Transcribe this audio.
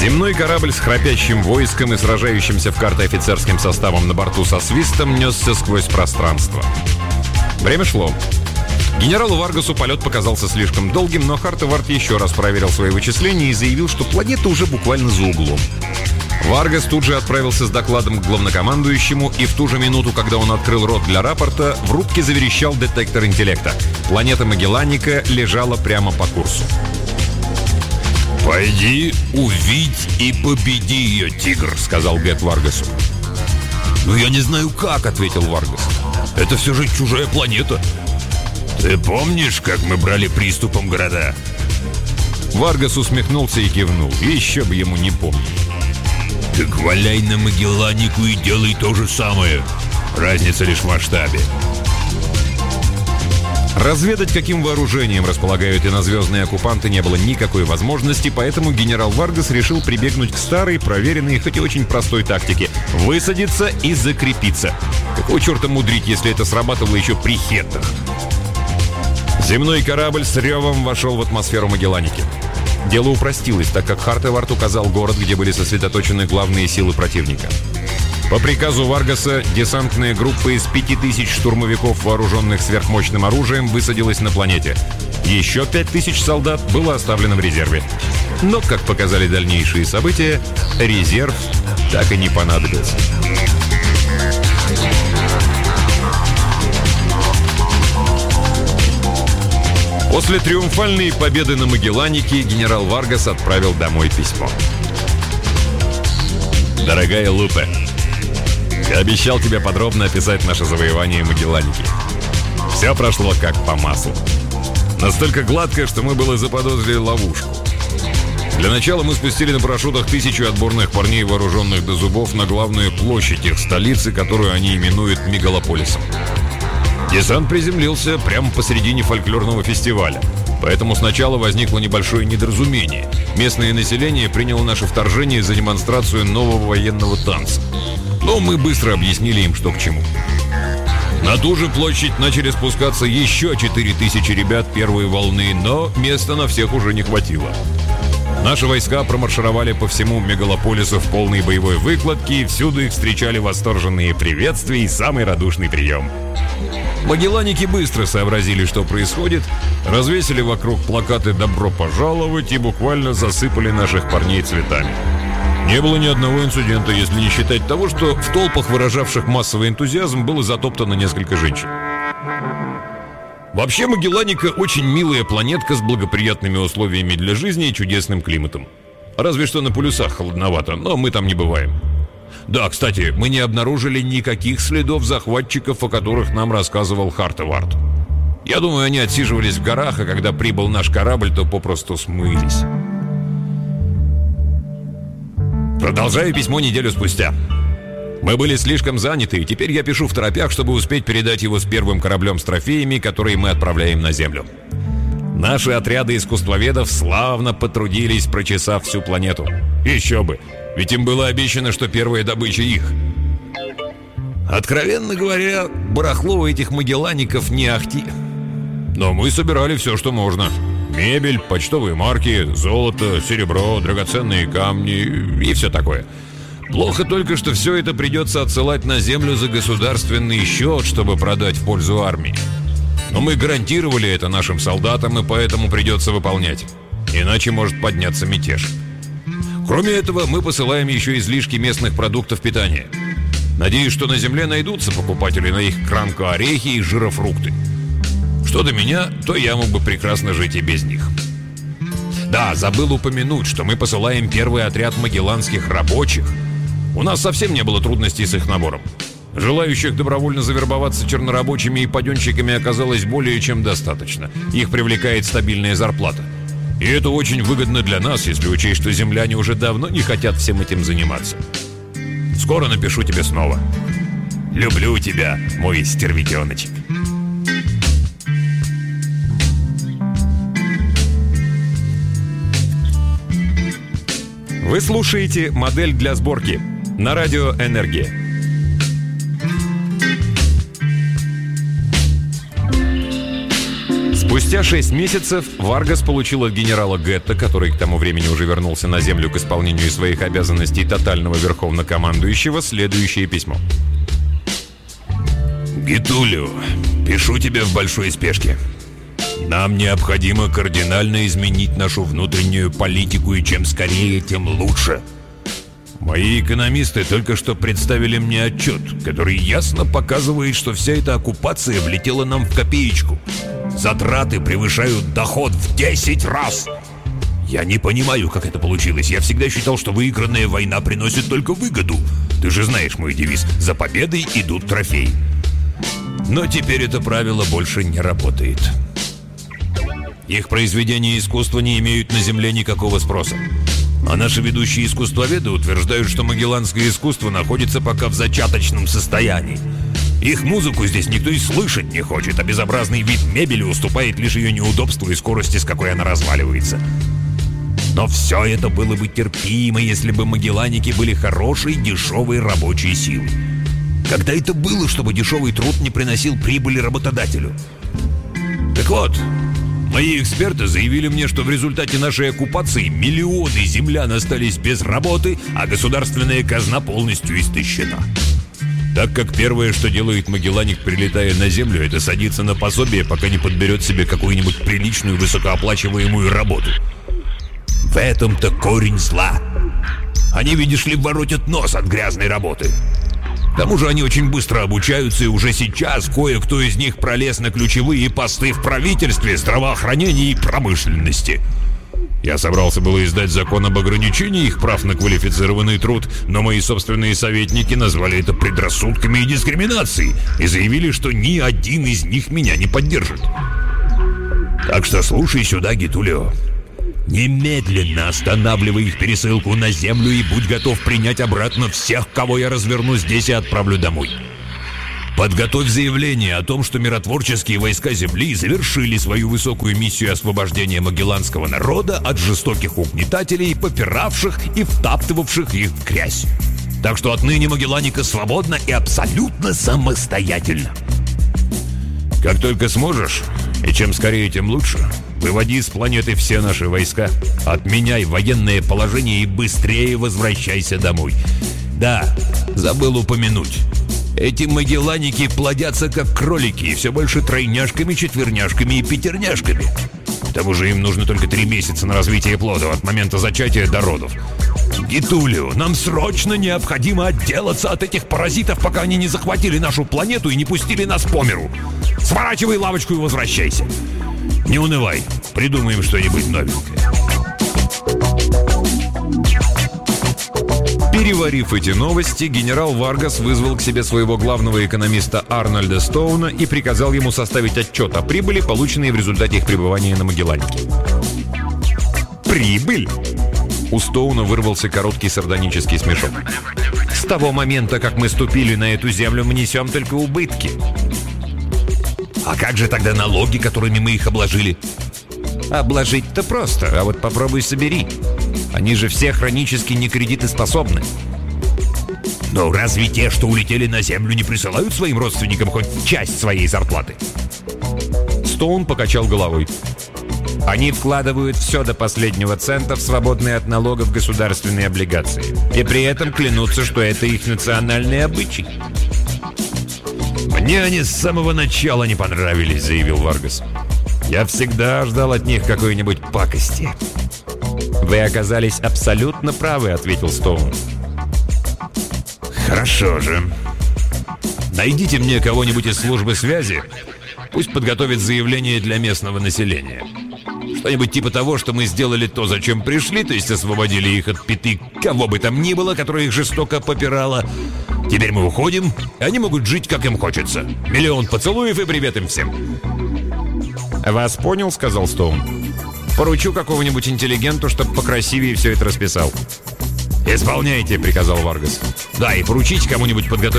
Земной корабль с храпящим войском и сражающимся в карты офицерским составом на борту со свистом несся сквозь пространство. Время шло. Генералу Варгасу полет показался слишком долгим, но Хартевард еще раз проверил свои вычисления и заявил, что планета уже буквально за углом. Варгас тут же отправился с докладом к главнокомандующему, и в ту же минуту, когда он открыл рот для рапорта, в рубке заверещал детектор интеллекта. Планета Магелланика лежала прямо по курсу. «Пойди, увидь и победи ее, тигр», — сказал Гет Варгасу. «Но я не знаю как», — ответил Варгас. «Это все же чужая планета». «Ты помнишь, как мы брали приступом города?» Варгас усмехнулся и кивнул. Еще бы ему не помнить. «Так валяй на Магелланику и делай то же самое. Разница лишь в масштабе». Разведать, каким вооружением располагают инозвездные оккупанты, не было никакой возможности, поэтому генерал Варгас решил прибегнуть к старой, проверенной, хоть и очень простой тактике — высадиться и закрепиться. Какого черта мудрить, если это срабатывало еще при хеттах? Земной корабль с ревом вошел в атмосферу Магелланики. Дело упростилось, так как Хартевард указал город, где были сосредоточены главные силы противника. По приказу Варгаса десантная группа из 5000 штурмовиков, вооруженных сверхмощным оружием, высадилась на планете. Еще 5000 солдат было оставлено в резерве. Но, как показали дальнейшие события, резерв так и не понадобился. После триумфальной победы на Магелланике генерал Варгас отправил домой письмо. «Дорогая Лупе, я обещал тебе подробно описать наше завоевание Магелланики. Все прошло как по маслу. Настолько гладко, что мы было заподозрили ловушку. Для начала мы спустили на парашютах 1000 отборных парней, вооруженных до зубов, на главную площадь их столицы, которую они именуют Мегалополисом. Десант приземлился прямо посередине фольклорного фестиваля, поэтому сначала возникло небольшое недоразумение. Местное население приняло наше вторжение за демонстрацию нового военного танца. Но мы быстро объяснили им, что к чему. На ту же площадь начали спускаться еще 4000 ребят первой волны, но места на всех уже не хватило. Наши войска промаршировали по всему Мегалополису в полной боевой выкладке, и всюду их встречали восторженные приветствия и самый радушный прием. Магелланики быстро сообразили, что происходит, развесили вокруг плакаты «Добро пожаловать» и буквально засыпали наших парней цветами. Не было ни одного инцидента, если не считать того, что в толпах, выражавших массовый энтузиазм, было затоптано несколько женщин. Вообще, Магелланика очень милая планетка с благоприятными условиями для жизни и чудесным климатом. Разве что на полюсах холодновато, но мы там не бываем. Да, кстати, мы не обнаружили никаких следов захватчиков, о которых нам рассказывал Хартевард. Я думаю, они отсиживались в горах, а когда прибыл наш корабль, то попросту смылись. Продолжаю письмо неделю спустя. Мы были слишком заняты, и теперь я пишу второпях, чтобы успеть передать его с первым кораблем с трофеями, которые мы отправляем на Землю. Наши отряды искусствоведов славно потрудились, прочесав всю планету. Еще бы, ведь им было обещано, что первая добыча их. Откровенно говоря, барахло у этих магеллаников не ахти. Но мы собирали все, что можно. Мебель, почтовые марки, золото, серебро, драгоценные камни и все такое. Плохо только, что все это придется отсылать на Землю за государственный счет, чтобы продать в пользу армии. Но мы гарантировали это нашим солдатам, и поэтому придется выполнять. Иначе может подняться мятеж. Кроме этого, мы посылаем еще излишки местных продуктов питания. Надеюсь, что на Земле найдутся покупатели на их кранко-орехи и жирофрукты. Что до меня, то я мог бы прекрасно жить и без них. Да, забыл упомянуть, что мы посылаем первый отряд магелланских рабочих. У нас совсем не было трудностей с их набором. Желающих добровольно завербоваться чернорабочими и паденщиками оказалось более чем достаточно. Их привлекает стабильная зарплата. И это очень выгодно для нас, если учесть, что земляне уже давно не хотят всем этим заниматься. Скоро напишу тебе снова. Люблю тебя, мой стервятеночек. Вы слушаете «Модель для сборки» на радио «Энергия». Спустя 6 месяцев Варгас получил от генерала Гетта, который к тому времени уже вернулся на землю к исполнению своих обязанностей тотального верховнокомандующего, следующее письмо. Гетулио, пишу тебе в большой спешке. Нам необходимо кардинально изменить нашу внутреннюю политику, и чем скорее, тем лучше. Мои экономисты только что представили мне отчет, который ясно показывает, что вся эта оккупация влетела нам в копеечку. Затраты превышают доход в 10 раз. Я не понимаю, как это получилось. Я всегда считал, что выигранная война приносит только выгоду. Ты же знаешь мой девиз: за победой идут трофеи. Но теперь это правило больше не работает. Их произведения искусства не имеют на Земле никакого спроса. А наши ведущие искусствоведы утверждают, что магелланское искусство находится пока в зачаточном состоянии. Их музыку здесь никто и слышать не хочет, а безобразный вид мебели уступает лишь ее неудобству и скорости, с какой она разваливается. Но все это было бы терпимо, если бы магелланики были хорошей, дешевой рабочей силой. Когда это было, чтобы дешевый труд не приносил прибыли работодателю? Так вот, мои эксперты заявили мне, что в результате нашей оккупации миллионы землян остались без работы, а государственная казна полностью истощена. Так как первое, что делает магелланик, прилетая на землю, это садиться на пособие, пока не подберет себе какую-нибудь приличную высокооплачиваемую работу. В этом-то корень зла. Они, видишь ли, воротят нос от грязной работы. К тому же они очень быстро обучаются, и уже сейчас кое-кто из них пролез на ключевые посты в правительстве, здравоохранении и промышленности. Я собрался было издать закон об ограничении их прав на квалифицированный труд, но мои собственные советники назвали это предрассудками и дискриминацией и заявили, что ни один из них меня не поддержит. Так что слушай сюда, Гетулио. Немедленно останавливай их пересылку на землю и будь готов принять обратно всех, кого я разверну здесь и отправлю домой. Подготовь заявление о том, что миротворческие войска Земли завершили свою высокую миссию освобождения магелланского народа от жестоких угнетателей, попиравших и втаптывавших их в грязь. Так что отныне Магелланика свободна и абсолютно самостоятельна. Как только сможешь, и чем скорее, тем лучше, выводи с планеты все наши войска, отменяй военное положение и быстрее возвращайся домой. Да, забыл упомянуть. Эти магелланики плодятся как кролики, и все больше тройняшками, четверняшками и пятерняшками. К тому же им нужно только 3 месяца на развитие плода от момента зачатия до родов. Гетулио, нам срочно необходимо отделаться от этих паразитов, пока они не захватили нашу планету и не пустили нас по миру. Сворачивай лавочку и возвращайся. Не унывай, придумаем что-нибудь новенькое. Переварив эти новости, генерал Варгас вызвал к себе своего главного экономиста Арнольда Стоуна и приказал ему составить отчет о прибыли, полученной в результате их пребывания на Магелланике. «Прибыль?» У Стоуна вырвался короткий сардонический смешок. «С того момента, как мы ступили на эту землю, мы несем только убытки». А как же тогда налоги, которыми мы их обложили? Обложить-то просто, а вот попробуй собери. Они же все хронически некредитоспособны. Но разве те, что улетели на землю, не присылают своим родственникам хоть часть своей зарплаты? Стоун покачал головой. Они вкладывают все до последнего цента в свободные от налогов государственные облигации. И при этом клянутся, что это их национальный обычай. «Мне они с самого начала не понравились», — заявил Варгас. «Я всегда ждал от них какой-нибудь пакости». «Вы оказались абсолютно правы», — ответил Стоун. «Хорошо же. Найдите мне кого-нибудь из службы связи. Пусть подготовит заявление для местного населения. Что-нибудь типа того, что мы сделали то, зачем пришли, то есть освободили их от пяты кого бы там ни было, которая их жестоко попирала. Теперь мы уходим, и они могут жить, как им хочется. 1 миллион поцелуев и привет им всем». «Вас понял», — сказал Стоун. «Поручу какого-нибудь интеллигенту, чтобы покрасивее все это расписал». «Исполняйте», — приказал Варгас. «Да, и поручите кому-нибудь подготовить